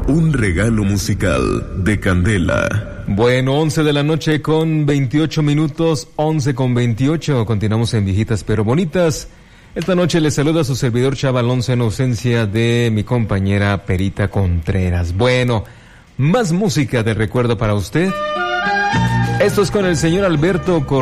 Un regalo musical de Candela. Bueno, 11 de la noche con 28 minutos, 11 con 28. Continuamos en Viejitas pero Bonitas. Esta noche les saluda a su servidor Chava Alonso en ausencia de mi compañera Perita Contreras. Bueno, más música de recuerdo para usted. Esto es con el señor Alberto